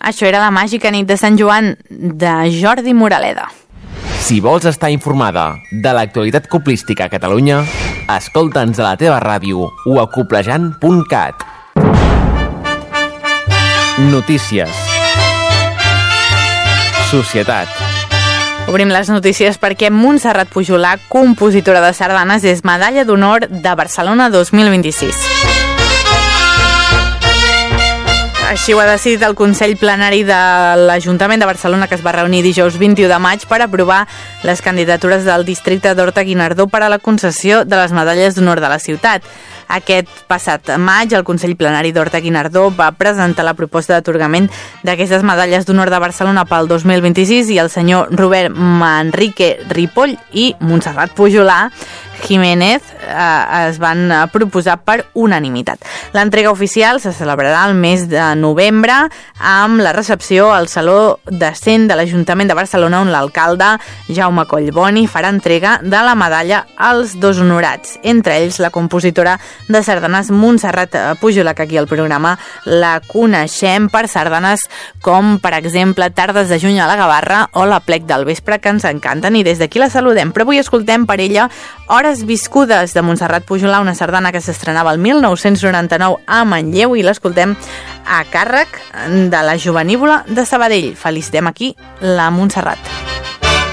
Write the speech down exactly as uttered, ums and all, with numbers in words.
Això era La màgica nit de Sant Joan, de Jordi Moraleda. Si vols estar informada de l'actualitat coplística a Catalunya, escolta'ns a la teva ràdio o a coplejant punt cat. Notícies. Societat. Obrim les notícies perquè Montserrat Pujolà, compositora de sardanes, és medalla d'honor de Barcelona dos mil vint-i-sis. Així ho ha decidit el Consell Plenari de l'Ajuntament de Barcelona, que es va reunir dijous vint-i-u de maig per aprovar les candidatures del districte d'Horta-Guinardó per a la concessió de les medalles d'honor de la ciutat. Aquest passat maig, el Consell Plenari d'Horta-Guinardó va presentar la proposta d'atorgament d'aquestes medalles d'honor de Barcelona pel dos mil vint-i-sis i el senyor Robert Manrique Ripoll i Montserrat Pujolà Jiménez eh, es van proposar per unanimitat. L'entrega oficial se celebrarà el mes de novembre amb la recepció al Saló de Cent de l'Ajuntament de Barcelona, on l'alcalde Jaume Collboni farà entrega de la medalla als dos honorats, entre ells la compositora de sardanes Montserrat Pujolà, que aquí al programa la coneixem per sardanes com, per exemple, Tardes de juny a la Gavarra o La plec del vespre, que ens encanten i des d'aquí la saludem. Però avui escoltem per ella Hores viscudes de Montserrat Pujolà, una sardana que s'estrenava el mil nou-cents noranta-nou a Manlleu i l'escoltem a càrrec de la Jovenívola de Sabadell. Felicitem aquí la Montserrat.